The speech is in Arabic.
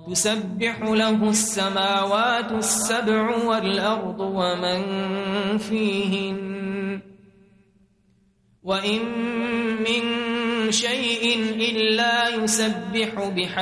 تسبح له السماوات السبع والأرض ومن فيهن وإن من شيء إلا يسبح بحمده